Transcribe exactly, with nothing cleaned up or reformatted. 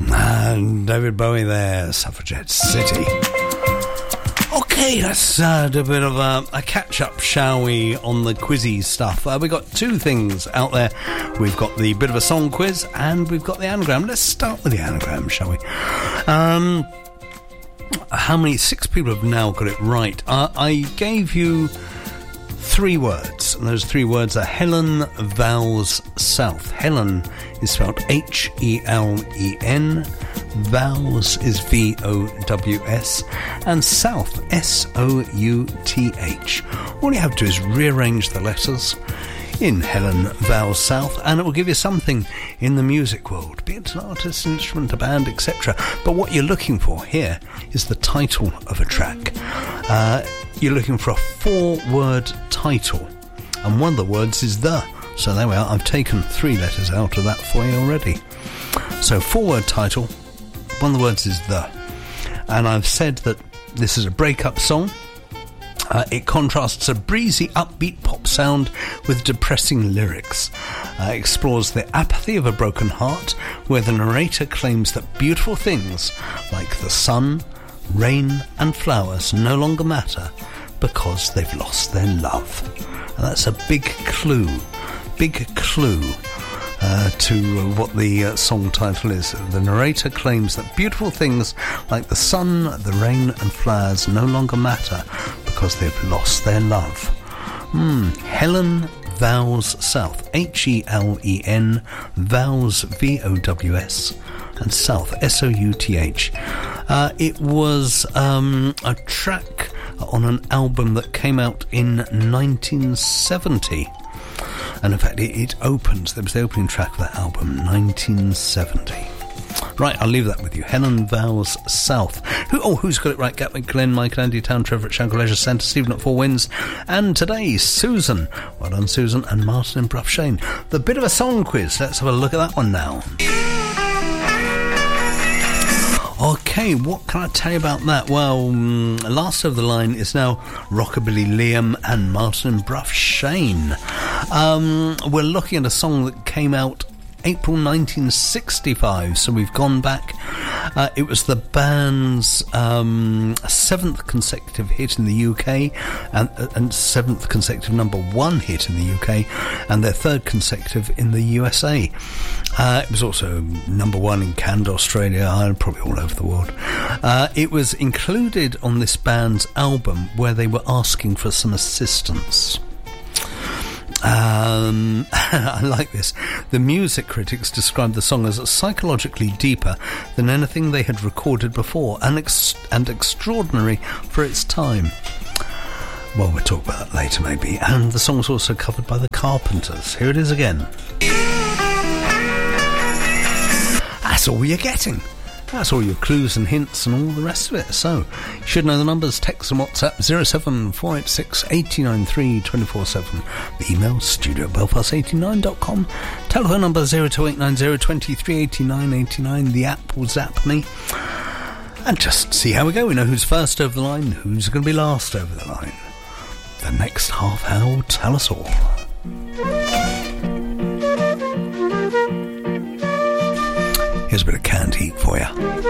And David Bowie there, Suffragette City. Okay, let's uh, do a bit of a, a catch-up, shall we, on the quizzy stuff. Uh, we've got two things out there. We've got the bit of a song quiz, and we've got the anagram. Let's start with the anagram, shall we? Um, how many? Six people have now got it right. Uh, I gave you three words, and those three words are Helen Vows South. Helen is spelled H E L E N. Vows is V O W S, and South, S O U T H. All you have to do is rearrange the letters in Helen Vows South, and it will give you something in the music world, be it an artist, an instrument, a band, et cetera. But what you're looking for here is the title of a track. Uh, you're looking for a four-word title, and one of the words is the. So there we are. I've taken three letters out of that for you already. So four-word title. One of the words is the, and I've said that this is a breakup song. Uh, it contrasts a breezy, upbeat pop sound with depressing lyrics. Uh, explores the apathy of a broken heart, where the narrator claims that beautiful things like the sun, rain and flowers no longer matter because they've lost their love. And that's a big clue, big clue. Uh, to uh, what the uh, song title is. The narrator claims that beautiful things like the sun, the rain and flowers no longer matter because they've lost their love. Hmm. Helen Vows South. H E L E N. Vows, V O W S. And South, S O U T H. Uh, it was um, a track on an album that came out in nineteen seventy. And in fact, it, it opens, there was the opening track of that album, nineteen seventy. Right, I'll leave that with you. Helen Vows South. Who, oh, who's got it right? Gatwick, Glen, Mike, Andy, Town, Trevor at Shankill Leisure Centre, Stephen at Four Winds. And today, Susan. Well done, Susan. And Martin in Bruff Shane. The bit of a song quiz. Let's have a look at that one now. Okay, what can I tell you about that? Well, um, last over the line is now Rockabilly Liam and Martin Bruff Shane. Um, we're looking at a song that came out April nineteen sixty-five, so we've gone back. Uh, it was the band's um, seventh consecutive hit in the U K and, and seventh consecutive number one hit in the U K, and their third consecutive in the U S A. Uh, it was also number one in Canada, Australia, Ireland, probably all over the world. Uh, it was included on this band's album where they were asking for some assistance. Um, I like this. The music critics described the song as psychologically deeper than anything they had recorded before, and ex- and extraordinary for its time. Well, we'll talk about that later maybe. And the song was also covered by the Carpenters. Here it is again. That's all you're getting. That's all your clues and hints and all the rest of it. So, you should know the numbers. Text and WhatsApp zero seven four eight six eight nine three two four seven. The email studio at belfast eighty-nine dot com. Telephone number zero two eight nine zero two three eight nine eight nine. The app will zap me. And just see how we go. We know who's first over the line, who's going to be last over the line. The next half hour will tell us all. Here's a bit of canned heat for you.